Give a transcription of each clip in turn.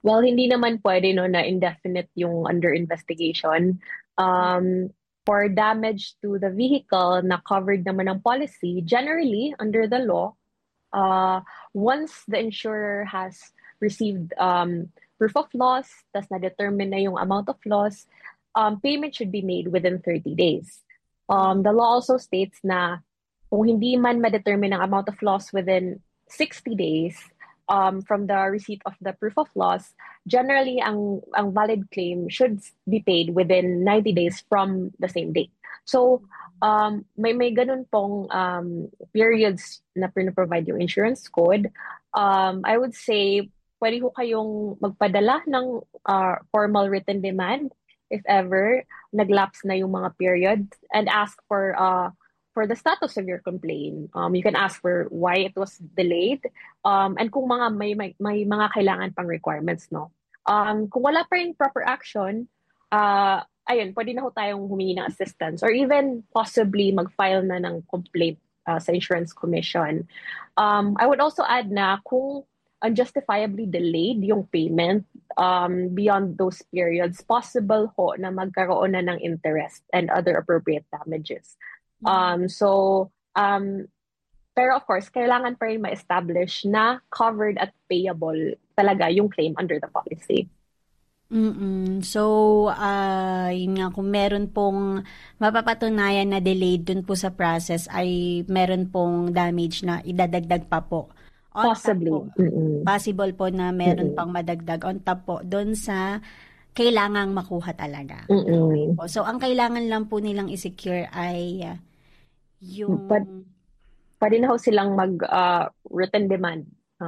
Well, hindi naman pwede no na indefinite yung under investigation. For damage to the vehicle na covered naman ng policy, generally under the law, uh, once the insurer has received proof of loss, tas na-determine na yung amount of loss, payment should be made within 30 days. The law also states na kung hindi man ma-determine ang amount of loss within 60 days from the receipt of the proof of loss, generally ang valid claim should be paid within 90 days from the same date. So, may ganun pong periods na provide yung insurance code. I would say, pwede ko kayong magpadala ng formal written demand if ever naglapse na yung mga period and ask for the status of your complaint. You can ask for why it was delayed and kung may mga kailangan pang requirements, no? Kung wala pa rin proper action, ayun, pwede na ho tayong humingi ng assistance or even possibly mag-file na ng complaint sa Insurance Commission. I would also add na kung unjustifiably delayed yung payment beyond those periods, possible ho na magkaroon na ng interest and other appropriate damages. So, pero of course, kailangan pa rin ma-establish na covered at payable talaga yung claim under the policy. So, yun nga, kung meron pong mapapatunayan na delayed dun po sa process, ay meron pong damage na idadagdag pa po. Possibly. Possible po na meron pang madagdag on top po dun sa kailangang makuha talaga. So, ang kailangan lang po nilang i-secure ay yung... Pwede na ho silang mag-written demand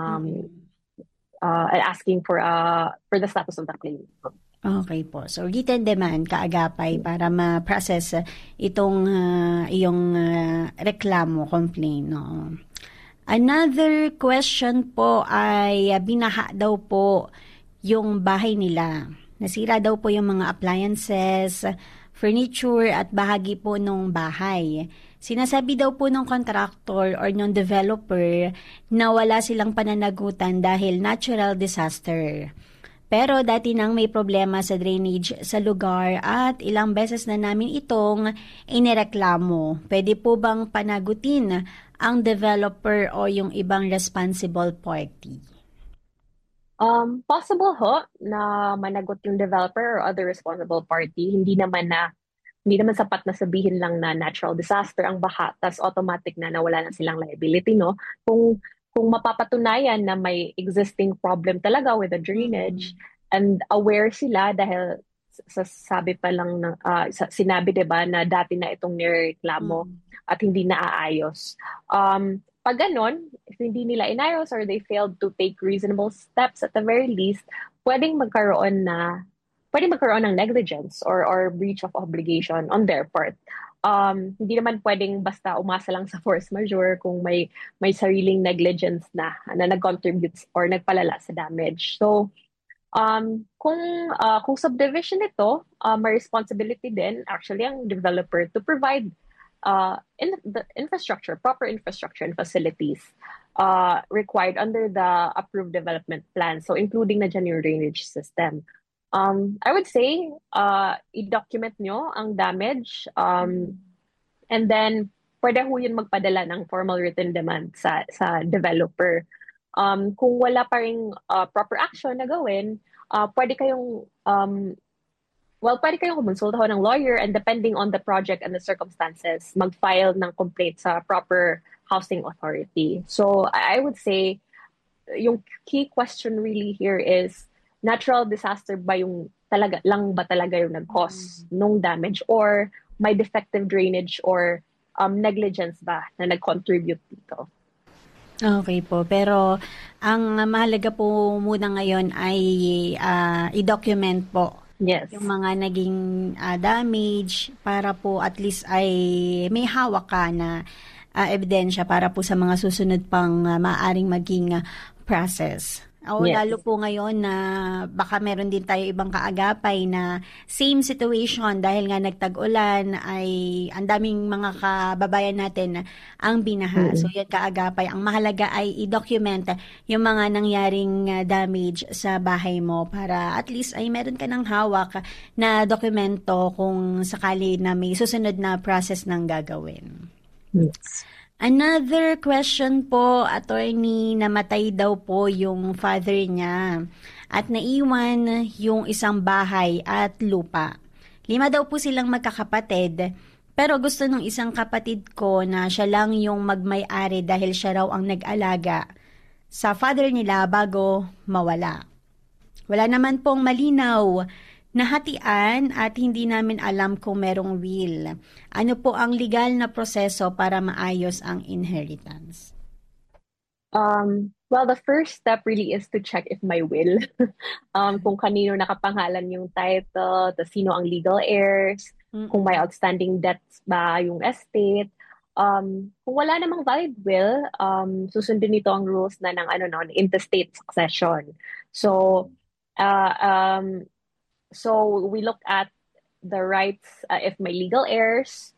asking for the status of the claim. Okay po. So, written demand, kaagapay, para ma-process itong iyong reklamo, complaint. No? Another question po ay binaha daw po yung bahay nila. Nasira daw po yung mga appliances, furniture at bahagi po ng bahay. Sinasabi daw po ng contractor or ng developer na wala silang pananagutan dahil natural disaster. Pero dati nang may problema sa drainage sa lugar at ilang beses na namin itong inireklamo. Pwede po bang panagutin ang developer o yung ibang responsible party? Possible ho na managot yung developer or other responsible party. Hindi naman sapat na sabihin lang na natural disaster ang baha, tas automatic na nawala na silang liability, no? Kung mapapatunayan na may existing problem talaga with the drainage and aware sila dahil sabi pa lang sinabi 'di ba na dati na itong nireklamo at hindi naaayos. Pag ganon, if hindi nila inayos or they failed to take reasonable steps at the very least, pwedeng magkaroon ng negligence or breach of obligation on their part. Hindi naman pwedeng basta umasa lang sa force majeure kung may sariling negligence na nag-contributes or nagpalala sa damage. So, kung subdivision ito, may responsibility din actually ang developer to provide in the infrastructure, proper infrastructure and facilities required under the approved development plan. So, including na dyan yung drainage system. I would say, i-document nyo ang damage and then pwede ho yun magpadala ng formal written demand sa developer. Kung wala pa ring proper action na gawin, pwede kayong kumonsulta ng lawyer and depending on the project and the circumstances, mag-file ng complaint sa proper housing authority. So I would say, yung key question really here is, natural disaster ba yung talaga yung nag-cause nung damage or may defective drainage or negligence ba na nag-contribute dito? Okay po, pero ang mahalaga po muna ngayon ay i-document po. Yes. Yung mga naging damage para po at least ay may hawak ka na ebidensya para po sa mga susunod pang maaaring maging process. O Yes. lalo po ngayon na baka meron din tayo ibang kaagapay na same situation dahil nga nagtag-ulan ay ang daming mga kababayan natin ang binaha. So Mm-mm. yan kaagapay. Ang mahalaga ay i-document yung mga nangyaring damage sa bahay mo para at least ay meron ka ng hawak na dokumento kung sakali na may susunod na process ng gagawin. Yes. Another question po, attorney, namatay daw po yung father niya at naiwan yung isang bahay at lupa. 5 daw po silang magkakapatid, pero gusto ng isang kapatid ko na siya lang yung magmay-ari dahil siya raw ang nag-alaga sa father nila bago mawala. Wala naman pong malinaw na hatian at hindi namin alam kung merong will. Ano po ang legal na proseso para maayos ang inheritance? Well, the first step really is to check if may will. Kung kanino nakapangalan yung title, sino ang legal heirs, kung may outstanding debts ba yung estate. Kung wala namang valid will, susundin nito ang rules na ng intestate succession. So, so we look at the rights, if may legal heirs,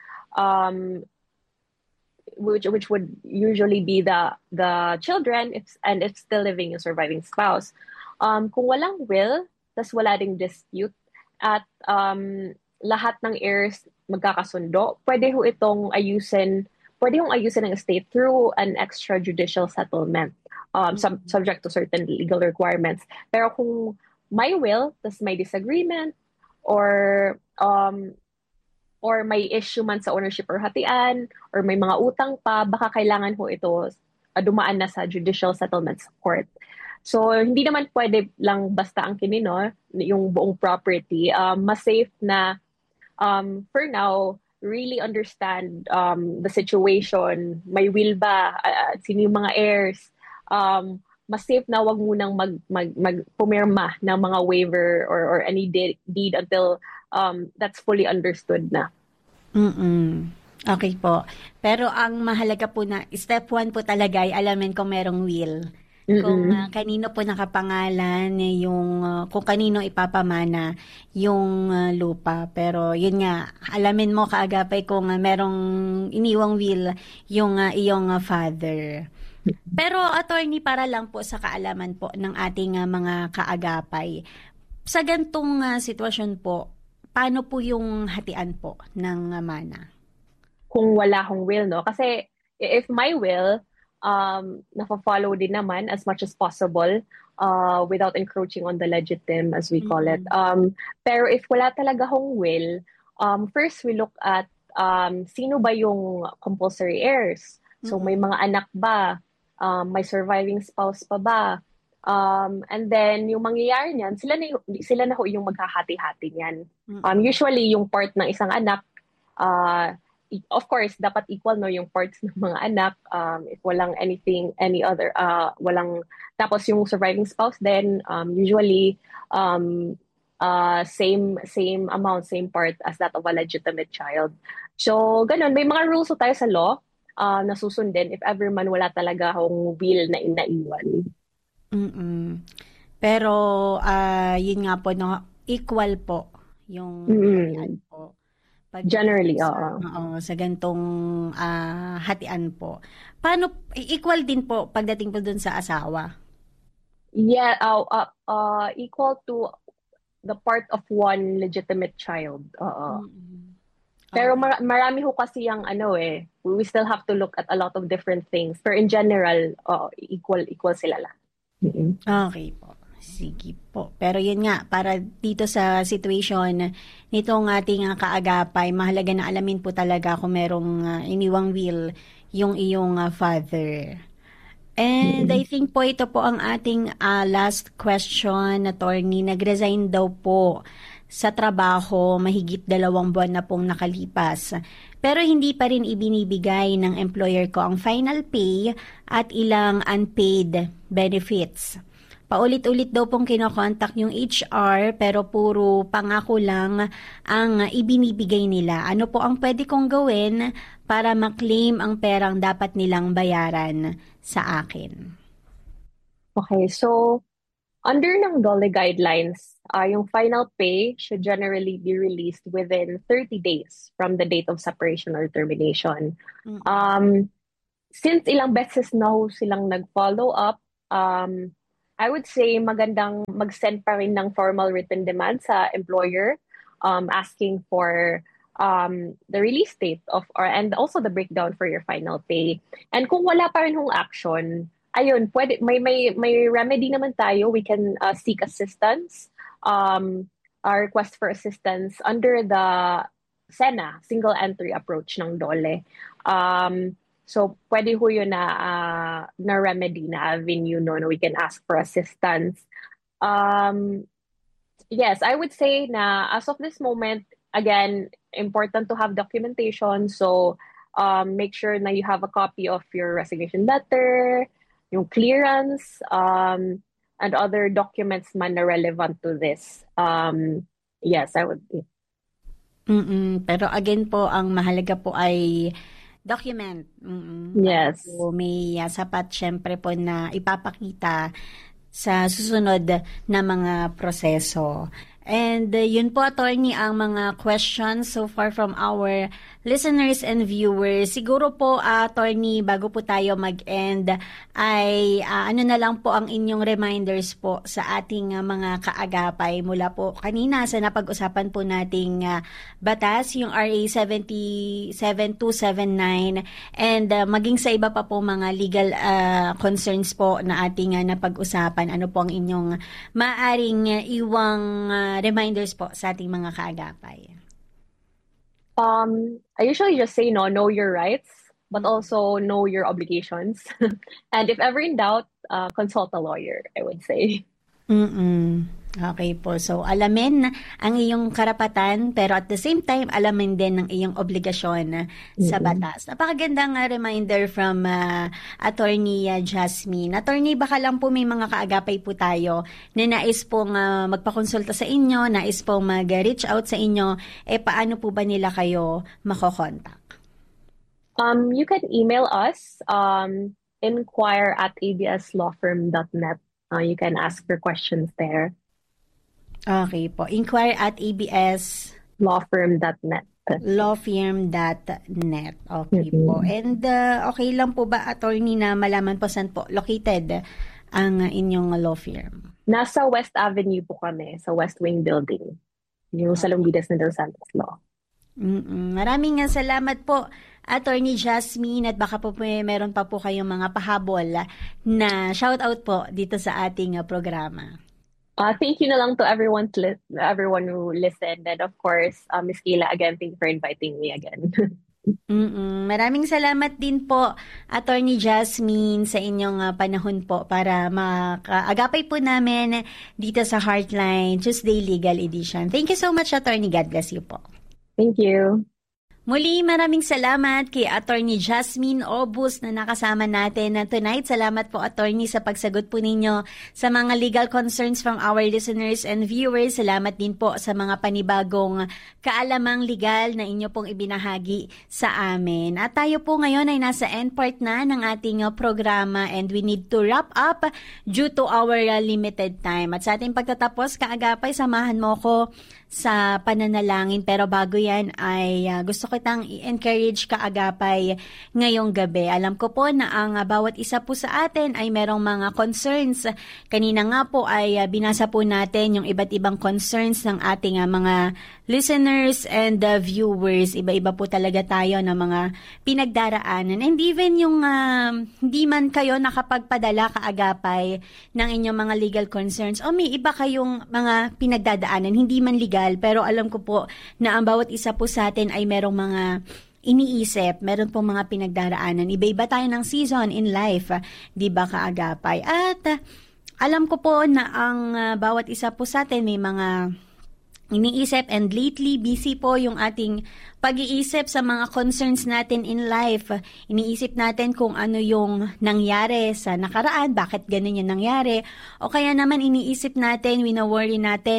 which would usually be the children, and if still living yung surviving spouse. Kung walang will, tas wala ding dispute, at lahat ng heirs magkakasundo, pwede hong ayusin ng estate through an extrajudicial settlement, subject to certain legal requirements. Pero kung may will, tas may disagreement, or may issue man sa ownership or hatian, or may mga utang pa, baka kailangan ho ito dumaan na sa judicial settlements court. So, hindi naman pwede lang basta ang kinino, yung buong property. Mas safe na, for now, really understand the situation. May will ba? Sino yung mga heirs? Mas safe na wag munang pumirma ng mga waiver or any deed until that's fully understood na. Okay po. Pero ang mahalaga po na step 1 po talaga ay alamin kung merong will. Kung kanino po nakapangalan kung kanino ipapamana yung lupa. Pero yun nga, alamin mo kaagapay kung merong iniwang will yung iyong father. Pero attorney, para lang po sa kaalaman po ng ating mga kaagapay, sa gantong sitwasyon po, paano po yung hatian po ng mana? Kung wala akong will, no? Kasi if my will, nafa-follow din naman as much as possible without encroaching on the legitim, as we call it. Pero if wala talaga akong will, first we look at sino ba yung compulsory heirs. So may mga anak ba? May surviving spouse pa ba? And then, yung mangyayari niyan, sila na ho yung maghahati-hati niyan. Usually, yung part ng isang anak, of course, dapat equal no yung parts ng mga anak. If walang any other, tapos yung surviving spouse, then usually, same amount, same part as that of a legitimate child. So, ganun. May mga rules tayo sa law na susundin if ever man wala talaga akong will na inaiwan. Pero yun nga po, no, equal po yung hatian po. Generally, sa gantong hatian po. Paano, equal din po pagdating po dun sa asawa? Yeah, equal to the part of one legitimate child. Pero marami ho kasi yung we still have to look at a lot of different things. Pero in general, equal sila lang. Okay po. Sige po. Pero yun nga, para dito sa situation nitong ating kaagapay, mahalaga na alamin po talaga kung merong iniwang will yung iyong father. And I think po ito po ang ating last question, attorney. Nag-resign daw po sa trabaho, mahigit 2 buwan na pong nakalipas. Pero hindi pa rin ibinibigay ng employer ko ang final pay at ilang unpaid benefits. Paulit-ulit daw pong kinokontak yung HR pero puro pangako lang ang ibinibigay nila. Ano po ang pwede kong gawin para ma-claim ang perang dapat nilang bayaran sa akin? Okay, so Under ng DOLE guidelines, yung final pay should generally be released within 30 days from the date of separation or termination. Mm-mm. Um, since ilang beses na ho silang nag-follow up, I would say magandang mag-send pa rin ng formal written demand sa employer, asking for the release date of or and also the breakdown for your final pay. And kung wala pa rin hong action, ayun, pwede may remedy naman tayo. We can seek assistance, request for assistance under the SENA, single entry approach ng DOLE. So pwede ho yun na remedy na avenue no we can ask for assistance. Yes, I would say na as of this moment, again, important to have documentation. So make sure na you have a copy of your resignation letter, yung clearance, and other documents man na relevant to this. Yes, I would. Pero again po, ang mahalaga po ay document. Yes. So, may sapat syempre po na ipapakita sa susunod na mga proseso. And yun po, attorney, ang mga questions so far from our listeners and viewers. Siguro po, attorney, bago po tayo mag-end, ay ano na lang po ang inyong reminders po sa ating mga kaagapay mula po kanina sa napag-usapan po nating batas, yung RA 77279, and maging sa iba pa po mga legal concerns po na ating napag-usapan. Ano po ang inyong maaring iwang reminders po sa ating mga kaagapay? I usually just say know your rights, but also know your obligations. And if ever in doubt, consult a lawyer, I would say. Okay po. So, alamin ang iyong karapatan, pero at the same time, alamin din ang iyong obligasyon sa batas. Napakagandang reminder from Attorney Jasmine. Attorney, baka lang po may mga kaagapay po tayo na nais pong magpakonsulta sa inyo, nais pong mag-reach out sa inyo, paano po ba nila kayo makokontak? You can email us, inquire@abslawfirm.net. You can ask your questions there. Okay po. Inquire@abs lawfirm.net. lawfirm.net. Okay po. And okay lang po ba, attorney, na malaman po saan po located ang inyong law firm? Nasa West Avenue po kami, sa West Wing Building. Yung sa Lumbidas na Dos Santos Law. Maraming salamat po, Attorney Jasmine, at baka po meron pa po kayong mga pahabol na shoutout po dito sa ating programa. Thank you na lang to everyone who listened. And of course, Ms. Kayla, again, thank you for inviting me again. Maraming salamat din po, Attorney Jasmine, sa inyong panahon po para makaagapay po namin dito sa Heartline Tuesday Legal Edition. Thank you so much, Attorney. God bless you po. Thank you. Muli, maraming salamat kay Attorney Jasmine Obus na nakasama natin tonight. Salamat po, Attorney, sa pagsagot po ninyo sa mga legal concerns from our listeners and viewers. Salamat din po sa mga panibagong kaalamang legal na inyo pong ibinahagi sa amin. At tayo po ngayon ay nasa end part na ng ating programa, and we need to wrap up due to our limited time. At sa ating pagtatapos, kaagapay, samahan mo ko sa pananalangin. Pero bago yan ay gusto kitang i-encourage kaagapay ngayong gabi. Alam ko po na ang bawat isa po sa atin ay merong mga concerns. Kanina nga po ay binasa po natin yung iba't ibang concerns ng ating mga listeners and viewers. Iba-iba po talaga tayo ng mga pinagdaraanan. And even yung hindi man kayo nakapagpadala kaagapay ng inyong mga legal concerns, o may iba kayong mga pinagdadaanan, hindi man legal, pero alam ko po na ang bawat isa po sa atin ay merong mga iniisip, meron pong mga pinagdaraanan. Iba-iba tayo ng season in life, di ba kaagapay? At alam ko po na ang bawat isa po sa atin may mga iniisip, and lately busy po yung ating pag-iisip sa mga concerns natin in life. Iniisip natin kung ano yung nangyari sa nakaraan, bakit ganun yung nangyari, o kaya naman iniisip natin, wino-worry natin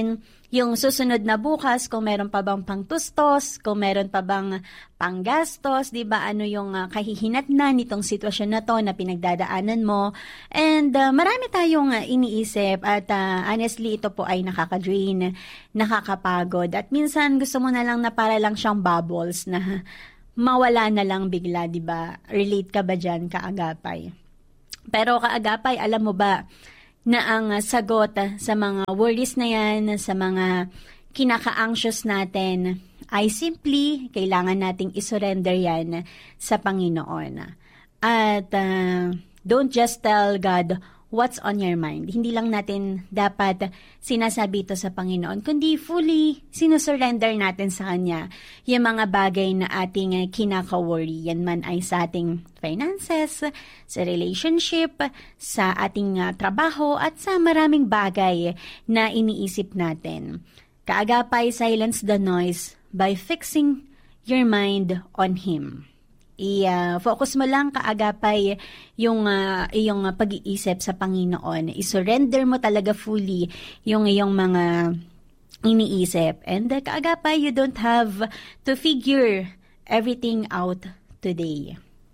yung susunod na bukas, kung meron pa bang pangtustos, kung meron pa bang panggastos, di ba, ano yung kahihinatnan nitong sitwasyon na to na pinagdadaanan mo. And marami tayong iniisip at honestly, ito po ay nakaka-drain, nakakapagod. At minsan gusto mo na lang na para lang siyang bubbles na mawala na lang bigla, di ba? Relate ka ba dyan, kaagapay? Pero kaagapay, alam mo ba, na ang sagot sa mga worries na yan, sa mga kinaka-anxious natin, ay simply kailangan nating isurrender yan sa Panginoon. At don't just tell God what's on your mind. Hindi lang natin dapat sinasabi ito sa Panginoon, kundi fully sinusurrender natin sa Kanya yung mga bagay na ating kinaka-worry. Yan man ay sa ating finances, sa relationship, sa ating trabaho, at sa maraming bagay na iniisip natin. Kaagapay, silence the noise by fixing your mind on Him. I-focus mo lang, kaagapay, yung iyong pag-iisip sa Panginoon. I-surrender mo talaga fully yung iyong mga iniisip. And kaagapay, you don't have to figure everything out today.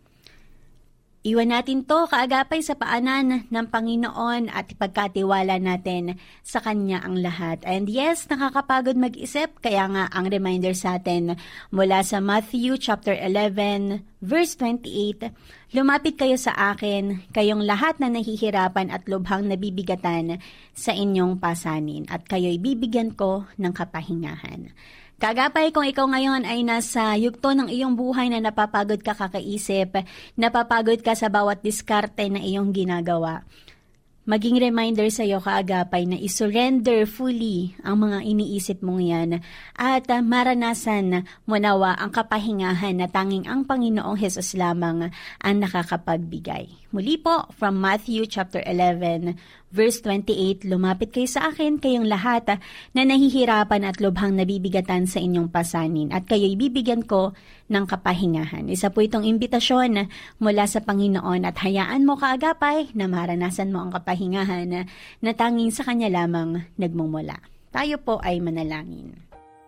Iwan natin to, kaagapay, sa paanan ng Panginoon at ipagkatiwala natin sa Kanya ang lahat. And yes, nakakapagod mag-isip, kaya nga ang reminder sa atin mula sa Matthew chapter 11, verse 28, lumapit kayo sa akin, kayong lahat na nahihirapan at lubhang nabibigatan sa inyong pasanin, at kayo'y bibigyan ko ng kapahingahan. Kagapay, kung ikaw ngayon ay nasa yugto ng iyong buhay na napapagod ka kakaisip, napapagod ka sa bawat diskarte na iyong ginagawa, maging reminder sa iyo, kaagapay, na isurrender fully ang mga iniisip mong yan at maranasan mo nawa ang kapahingahan na tanging ang Panginoong Hesus lamang ang nakakapagbigay. Muli po, from Matthew chapter 11, verse 28, lumapit kayo sa akin, kayong lahat na nahihirapan at lubhang nabibigatan sa inyong pasanin, at kayo'y bibigyan ko ng kapahingahan. Isa po itong imbitasyon mula sa Panginoon, at hayaan mo, kaagapay, na maranasan mo ang kapahingahan na tanging sa Kanya lamang nagmumula. Tayo po ay manalangin.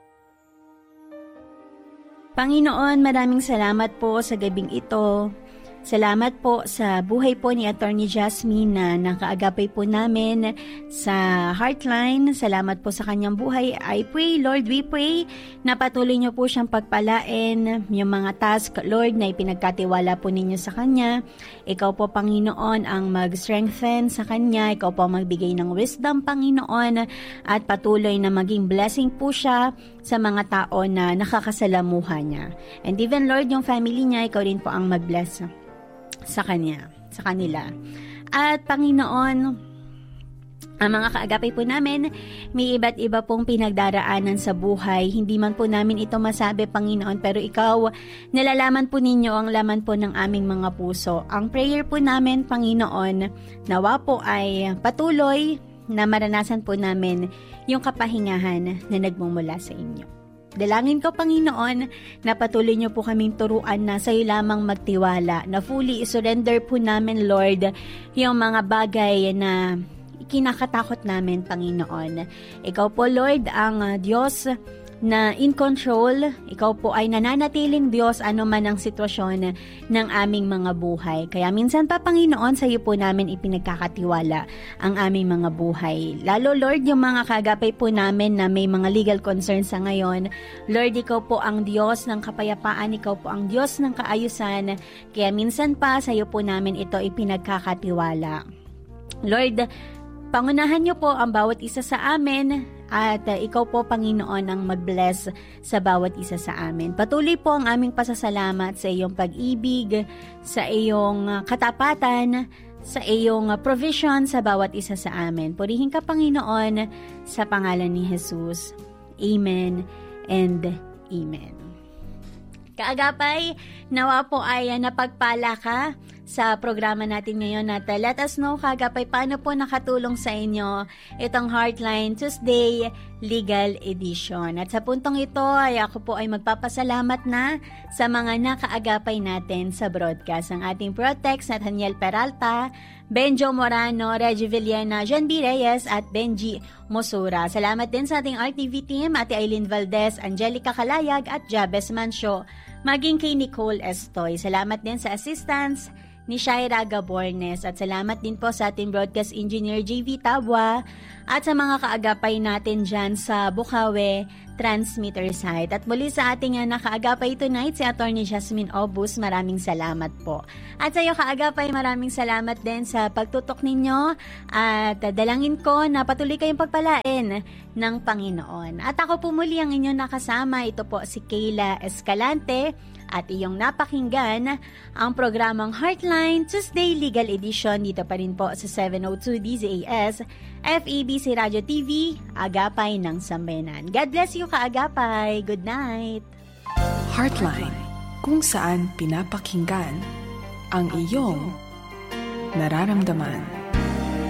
Panginoon, maraming salamat po sa gabing ito. Salamat po sa buhay po ni Attorney Jasmine na nakaagapay po namin sa Heartline. Salamat po sa kanyang buhay. I pray, Lord, we pray na patuloy niyo po siyang pagpalain yung mga task, Lord, na ipinagkatiwala po ninyo sa kanya. Ikaw po, Panginoon, ang mag-strengthen sa kanya. Ikaw po ang magbigay ng wisdom, Panginoon, at patuloy na maging blessing po siya sa mga tao na nakakasalamuha niya. And even, Lord, yung family niya, ikaw rin po ang mag-bless sa kanila. At Panginoon, ang mga kaagapay po namin, may iba't iba pong pinagdaraanan sa buhay. Hindi man po namin ito masabi, Panginoon, pero ikaw, nalalaman po ninyo ang laman po ng aming mga puso. Ang prayer po namin, Panginoon, nawa po ay patuloy na maranasan po namin yung kapahingahan na nagmumula sa inyo. Dalangin ko, Panginoon, na patuloy niyo po kaming turuan na sa iyo lamang magtiwala, na fully surrender po namin, Lord, yung mga bagay na kinakatakot namin, Panginoon. Ikaw po, Lord, ang Diyos na in control. Ikaw po ay nananatiling Diyos ano man ang sitwasyon ng aming mga buhay. Kaya minsan pa, Panginoon, sa iyo po namin ipinagkakatiwala ang aming mga buhay. Lalo, Lord, yung mga kagapay po namin na may mga legal concerns sa ngayon. Lord, ikaw po ang Diyos ng kapayapaan. Ikaw po ang Diyos ng kaayusan. Kaya minsan pa, sa iyo po namin ito ipinagkakatiwala. Lord, pangunahan niyo po ang bawat isa sa amin. At ikaw po, Panginoon, ang mag-bless sa bawat isa sa amin. Patuloy po ang aming pasasalamat sa iyong pag-ibig, sa iyong katapatan, sa iyong provision sa bawat isa sa amin. Purihin ka, Panginoon, sa pangalan ni Jesus. Amen and Amen. Kaagapay, nawa po ay napagpala ka sa programa natin ngayon at let us know, kaagapay, paano po nakatulong sa inyo itong Heartline Tuesday Legal Edition. At sa puntong ito ay ako po ay magpapasalamat na sa mga nakaagapay natin sa broadcast. Ang ating Protex, Nathaniel Peralta, Benjo Morano, Reggie Villena, Jan B. Reyes at Benji Mosura. Salamat din sa ating RTV team, Ate Aileen Valdez, Angelica Kalayag at Jabez Mancio, maging kay Nicole Estoy. Salamat din sa assistance ni Shaira Gabornes at salamat din po sa ating broadcast engineer JV Tabwa at sa mga kaagapay natin dyan sa Bukawe transmitter site. At muli sa ating nakaagapay tonight, si Attorney Jasmine Obus, maraming salamat po. At sa iyo kaagapay, maraming salamat din sa pagtutok ninyo at dalangin ko na patuloy kayong pagpalain ng Panginoon. At ako po muli ang inyong nakasama, ito po si Kayla Escalante at iyong napakinggan ang programang Heartline Tuesday Legal Edition dito pa rin po sa 702 DZAS FEBC Radio TV, Agapay ng Sambayanan. God bless you kaagapay. Good night. Heartline, kung saan pinapakinggan ang iyong nararamdaman.